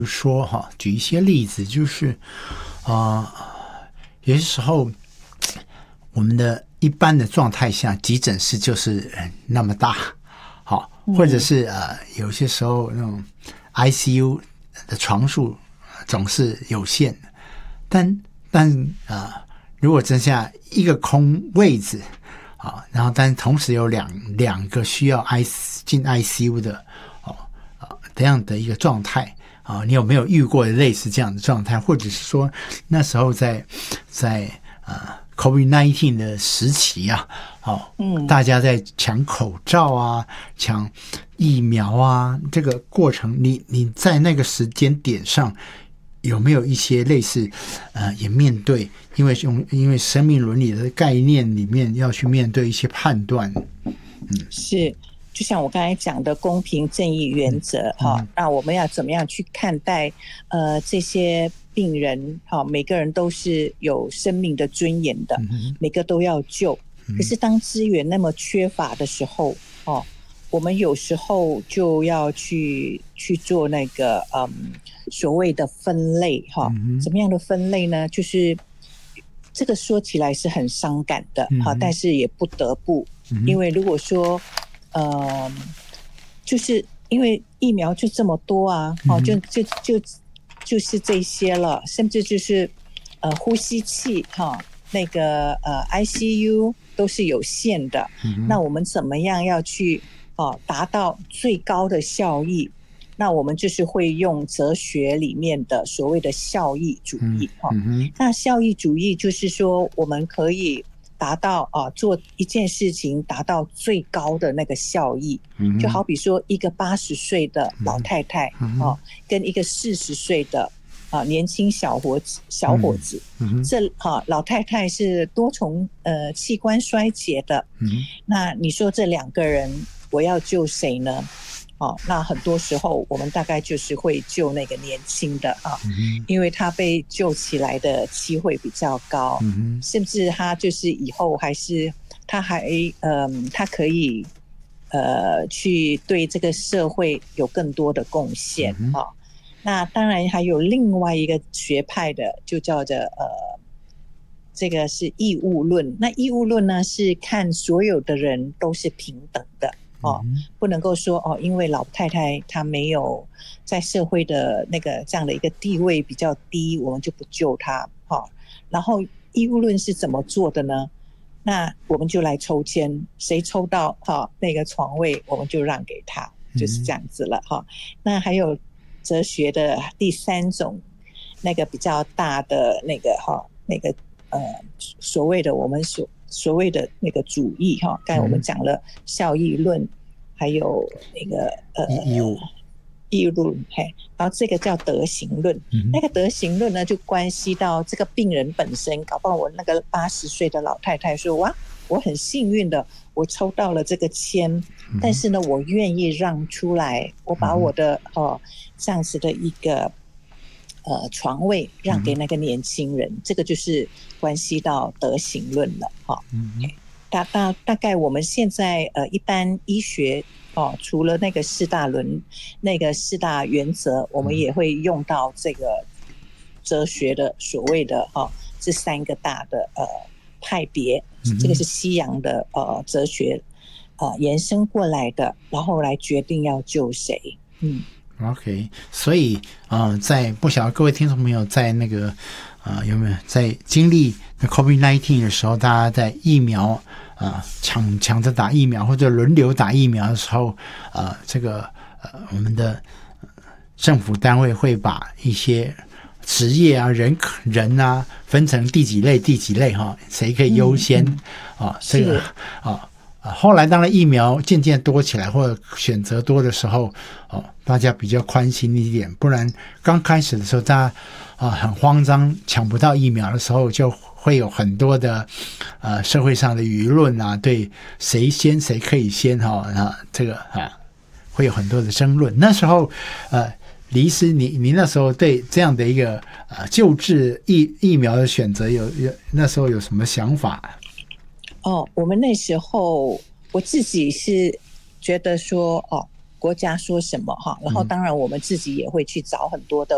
说哈，举一些例子，就是有些时候我们的一般的状态下，急诊室就是那么大，好，或者是有些时候那种 ICU 的床数总是有限的，但如果剩下一个空位置啊，然后但同时有两个需要进 ICU 的这样的一个状态啊，你有没有遇过类似这样的状态？或者是说那时候在COVID-19 的时期啊，大家在抢口罩啊，抢疫苗啊，这个过程，你在那个时间点上有没有一些类似也面对，因为生命伦理的概念里面要去面对一些判断？ 是，就像我刚才讲的公平正义原则那我们要怎么样去看待这些病人每个人都是有生命的尊严的，每个都要救。可是当资源那么缺乏的时候我们有时候就要去做那个所谓的分类怎么样的分类呢？就是这个说起来是很伤感的但是也不得不，因为如果说就是因为疫苗就这么多啊就是这些了，甚至就是呼吸器那个ICU 都是有限的那我们怎么样要去达到最高的效益？那我们就是会用哲学里面的所谓的效益主义那效益主义就是说我们可以达到做一件事情达到最高的那个效益就好比说一个80岁的老太太跟一个40岁的年轻小伙子这老太太是多重器官衰竭的那你说这两个人我要救谁呢？那很多时候我们大概就是会救那个年轻的因为他被救起来的机会比较高甚至他就是以后他可以去对这个社会有更多的贡献那当然还有另外一个学派的就叫做这个是义务论。那义务论呢是看所有的人都是平等的不能够说因为老太太她没有在社会的那个这样的一个地位比较低，我们就不救她然后义务论是怎么做的呢？那我们就来抽签，谁抽到那个床位我们就让给他，就是这样子了那还有哲学的第三种那个比较大的那个所谓的我们所谓的那个主义刚才我们讲了效益论还有那个义务论然后这个叫德行论那个德行论呢就关系到这个病人本身，搞不好我那个80岁的老太太说哇我很幸运的我抽到了这个签但是呢我愿意让出来，我把我的这样子的一个床位让给那个年轻人这个就是关系到德行论了大概我们现在一般医学除了那个四大原则我们也会用到这个哲学的所谓的这3个大的派别这个是西洋的哲学延伸过来的，然后来决定要救谁 OK， 所以在不晓得各位听众朋友在那个有没有在经历 COVID-19 的时候，大家在疫苗抢着打疫苗或者轮流打疫苗的时候这个我们的政府单位会把一些职业人啊分成第几类谁可以优先这个后来当然疫苗渐渐多起来或者选择多的时候大家比较宽心一点，不然刚开始的时候大家很慌张抢不到疫苗的时候就会有很多的社会上的舆论对谁先谁可以先这个会有很多的争论。那时候李医师你那时候对这样的一个救治疫苗的选择那时候有什么想法？ 我们那时候我自己是觉得说国家说什么然后当然我们自己也会去找很多的